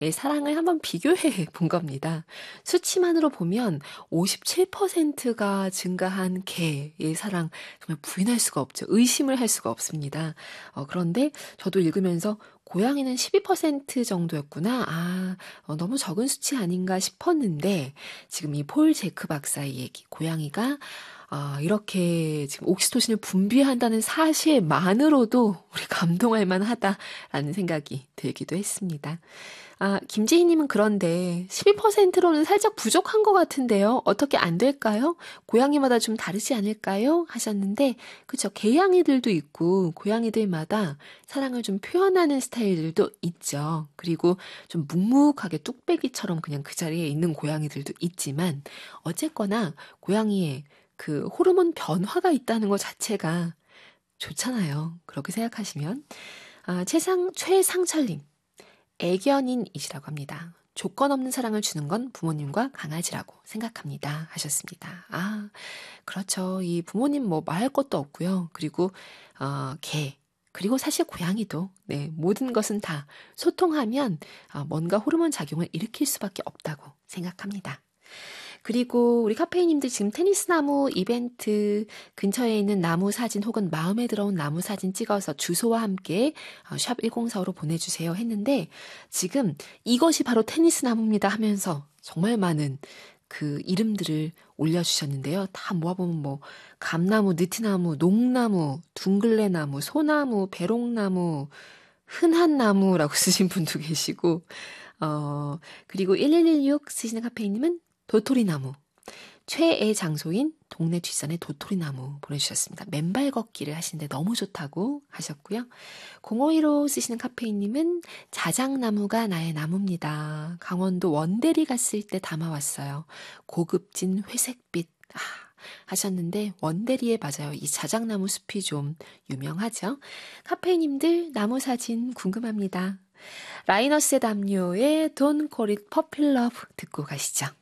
사랑을 한번 비교해 본 겁니다. 수치만으로 보면 57%가 증가한 개의 사랑 정말 부인할 수가 없죠. 의심을 할 수가 없습니다. 그런데 저도 읽으면서 고양이는 12% 정도였구나. 너무 적은 수치 아닌가 싶었는데 지금 이 폴 제크 박사의 얘기, 고양이가 이렇게 지금 옥시토신을 분비한다는 사실만으로도 우리 감동할 만하다라는 생각이 들기도 했습니다. 김지희님은 그런데 12%로는 살짝 부족한 것 같은데요. 어떻게 안 될까요? 고양이마다 좀 다르지 않을까요? 하셨는데, 그쵸. 개양이들도 있고, 고양이들마다 사랑을 좀 표현하는 스타일들도 있죠. 그리고 좀 묵묵하게 뚝배기처럼 그냥 그 자리에 있는 고양이들도 있지만, 어쨌거나 고양이의 그 호르몬 변화가 있다는 것 자체가 좋잖아요. 그렇게 생각하시면. 최상철님. 애견인이시라고 합니다. 조건 없는 사랑을 주는 건 부모님과 강아지라고 생각합니다. 하셨습니다. 그렇죠. 이 부모님 뭐 말할 것도 없고요. 그리고, 개. 그리고 사실 고양이도, 네, 모든 것은 다 소통하면 뭔가 호르몬 작용을 일으킬 수밖에 없다고 생각합니다. 그리고 우리 카페이님들 지금 테니스 나무 이벤트 근처에 있는 나무 사진 혹은 마음에 들어온 나무 사진 찍어서 주소와 함께 샵 1045로 보내주세요 했는데 지금 이것이 바로 테니스 나무입니다 하면서 정말 많은 그 이름들을 올려주셨는데요. 다 모아보면 뭐 감나무, 느티나무, 녹나무, 둥글레나무, 소나무, 배롱나무, 흔한 나무라고 쓰신 분도 계시고 그리고 1116 쓰시는 카페이님은 도토리나무, 최애 장소인 동네 뒷산의 도토리나무 보내주셨습니다. 맨발 걷기를 하시는데 너무 좋다고 하셨고요. 0515 쓰시는 카페이님은 자작나무가 나의 나무입니다. 강원도 원대리 갔을 때 담아왔어요. 고급진 회색빛 하셨는데 원대리에 맞아요. 이 자작나무 숲이 좀 유명하죠. 카페이님들 나무 사진 궁금합니다. 라이너스의 담요의 Don't Call It Puppy Love 듣고 가시죠.